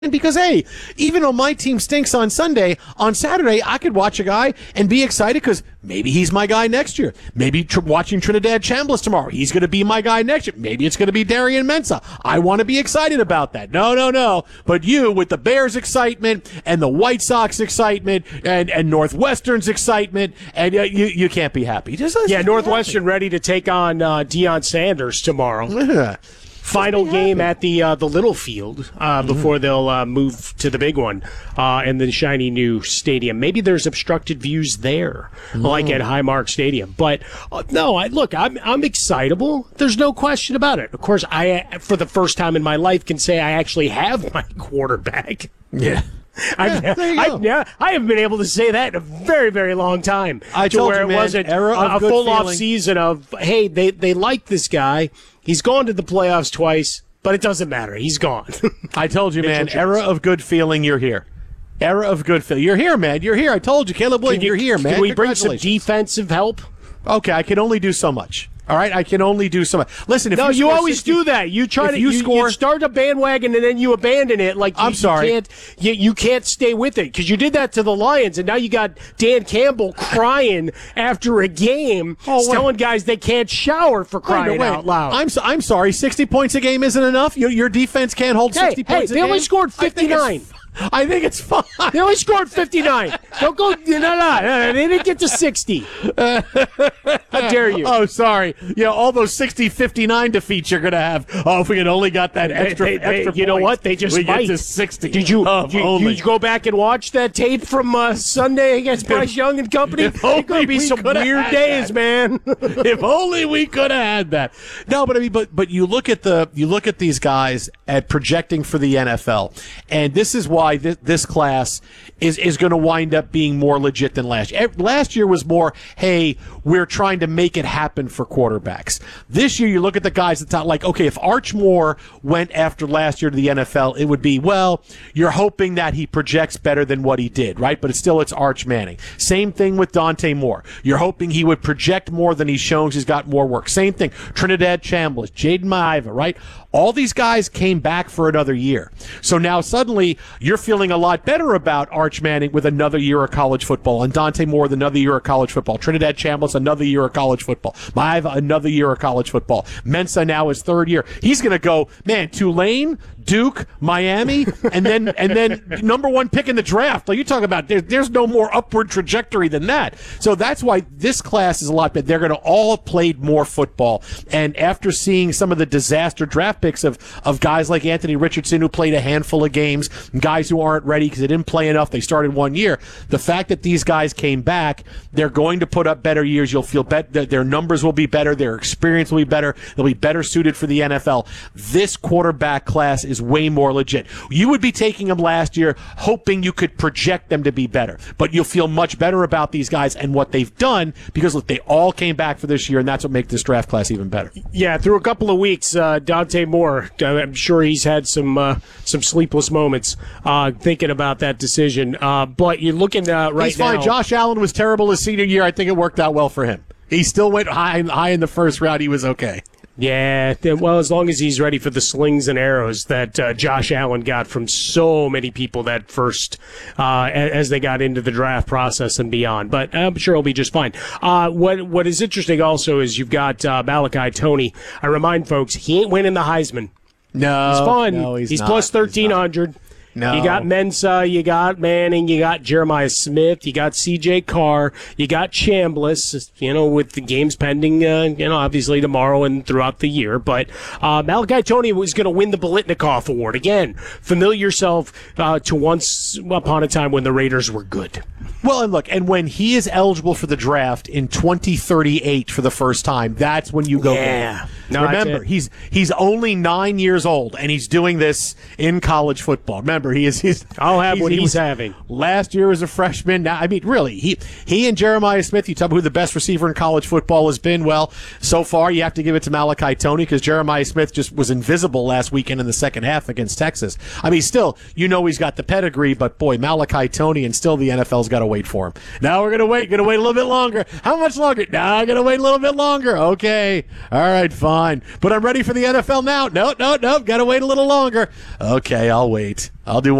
Because, hey, even though my team stinks on Sunday, on Saturday, I could watch a guy and be excited because maybe he's my guy next year. Maybe watching Trinidad Chambliss tomorrow, he's going to be my guy next year. Maybe it's going to be Darian Mensah. I want to be excited about that. No. But you, with the Bears excitement and the White Sox excitement and Northwestern's excitement, and you can't be happy. Northwestern ready to take on Deion Sanders tomorrow. Yeah. Final game at the little field before they'll move to the big one in the shiny new stadium. Maybe there's obstructed views there, like at Highmark Stadium. But I'm excitable. There's no question about it. Of course, I, for the first time in my life, can say I actually have my quarterback. Yeah. I haven't been able to say that in a very, very long time. It wasn't a full off season of, hey, they like this guy. He's gone to the playoffs twice, but it doesn't matter. He's gone. I told you, man, era of good feeling, you're here. Era of good feeling. You're here, man. You're here. I told you, Caleb Williams, you're here, man. Can we bring some defensive help? Okay, I can only do so much. All right, I can only do so much. Listen, if you always do that. You try you start a bandwagon and then you abandon it. You can't stay with it because you did that to the Lions, and now you got Dan Campbell crying after a game, telling guys they can't shower for crying out loud. I'm sorry, 60 points a game isn't enough. Your defense can't hold 60 points a game. They only scored 59. I think it's fine. They only scored 59. Don't go. No. They didn't get to 60. How dare you? Oh, sorry. All those 60-59 defeats you're going to have. Oh, if we had only got that extra points. You know what? They just might. Get to 60. Did you go back and watch that tape from Sunday against Bryce Young and company? It's going to be some weird days, man. If only we could have had that. No, but you look at these guys at projecting for the NFL, and this is why this class is going to wind up being more legit than last year. Last year was more, hey, we're trying to make it happen for quarterbacks. This year, you look at the guys at the top, like, okay, if Arch Moore went after last year to the NFL, it would be, well, you're hoping that he projects better than what he did, right? But it's Arch Manning. Same thing with Dante Moore. You're hoping he would project more than he's shown. He's got more work. Same thing. Trinidad Chambliss, Jaden Maiava, right? All these guys came back for another year. So now suddenly you're feeling a lot better about Arch Manning with another year of college football, and Dante Moore with another year of college football. Trinidad Chambliss, another year of college football. Maiava, another year of college football. Mensah now his third year. He's going to go, man, Tulane, Duke, Miami, and then number one pick in the draft. Like you talk about, there's no more upward trajectory than that. So that's why this class is a lot better. They're going to all have played more football. And after seeing some of the disaster draft picks of guys like Anthony Richardson, who played a handful of games, and guys who aren't ready because they didn't play enough, they started 1 year. The fact that these guys came back, they're going to put up better years. You'll feel that their numbers will be better, their experience will be better, they'll be better suited for the NFL. This quarterback class is way more legit. You would be taking them last year hoping you could project them to be better, but you'll feel much better about these guys and what they've done because look, they all came back for this year, and that's what makes this draft class even better. Yeah, through a couple of weeks, Dante Moore, I'm sure he's had some sleepless moments thinking about that decision. But you're looking right he's fine. now. Josh Allen was terrible his senior year. I think it worked out well for him. He still went high in the first round. He was okay. Yeah, well, as long as he's ready for the slings and arrows that Josh Allen got from so many people that first, as they got into the draft process and beyond. But I'm sure he'll be just fine. What is interesting also is you've got Malachi Toney. I remind folks, he ain't winning the Heisman. No, he's fun. No, he's not. Plus 1,300. No. You got Mensah, you got Manning, you got Jeremiah Smith, you got C.J. Carr, you got Chambliss, with the games pending, obviously tomorrow and throughout the year. But Malachi Toney was going to win the Biletnikoff Award. Again, familiar yourself to once upon a time when the Raiders were good. Well, and look, and when he is eligible for the draft in 2038 for the first time, that's when you go. Yeah. No, remember, he's only 9 years old, and he's doing this in college football. Remember, I'll have what he's having. Last year as a freshman. Now, I mean, really, he and Jeremiah Smith, you tell me who the best receiver in college football has been. Well, so far, you have to give it to Malachi Toney because Jeremiah Smith just was invisible last weekend in the second half against Texas. I mean, still, he's got the pedigree, but boy, Malachi Toney, and still the NFL's got to wait for him. Now we're going to wait a little bit longer. How much longer? Now I'm going to wait a little bit longer. Okay. All right, fine. fine. But I'm ready for the NFL now. No, got to wait a little longer. Okay, I'll wait. I'll do